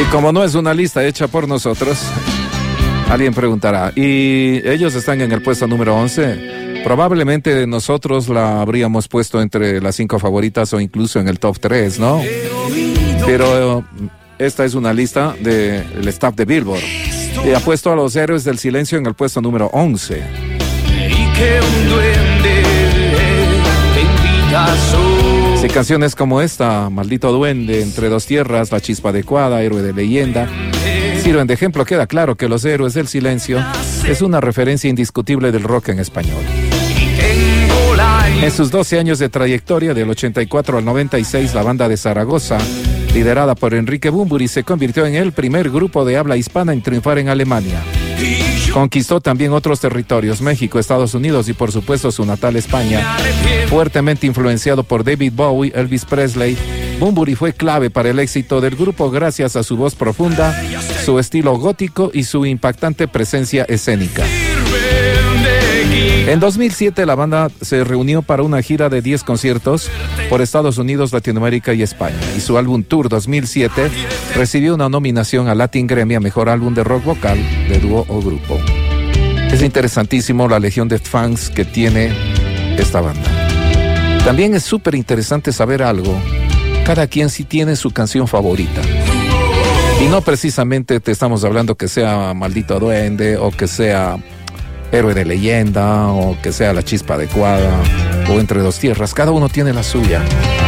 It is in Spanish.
Y como no es una lista hecha por nosotros, alguien preguntará, ¿y ellos están en el puesto número 11? Probablemente nosotros la habríamos puesto entre las 5 favoritas o incluso en el top 3, ¿no? Pero esta es una lista del staff de Billboard. Y ha puesto a Los Héroes del Silencio en el puesto número 11. Y que un duende te invita a Sí, canciones como esta, Maldito Duende, Entre Dos Tierras, La Chispa Adecuada, Héroe de Leyenda, sirven de ejemplo. Queda claro que Los Héroes del Silencio es una referencia indiscutible del rock en español. En sus 12 años de trayectoria, del 84 al 96, la banda de Zaragoza, liderada por Enrique Bunbury, se convirtió en el primer grupo de habla hispana en triunfar en Alemania. Conquistó también otros territorios, México, Estados Unidos y por supuesto su natal España. Fuertemente influenciado por David Bowie, Elvis Presley, Bunbury fue clave para el éxito del grupo gracias a su voz profunda, su estilo gótico y su impactante presencia escénica. En 2007 la banda se reunió para una gira de 10 conciertos por Estados Unidos, Latinoamérica y España. Y su álbum Tour 2007 recibió una nominación a Latin Grammy a Mejor Álbum de Rock Vocal de Dúo o Grupo. Es interesantísimo la legión de fans que tiene esta banda. También es súper interesante saber algo. Cada quien sí tiene su canción favorita. Y no precisamente te estamos hablando que sea Maldito Duende o que sea Héroe de Leyenda o que sea La Chispa Adecuada o Entre Dos Tierras. Cada uno tiene la suya.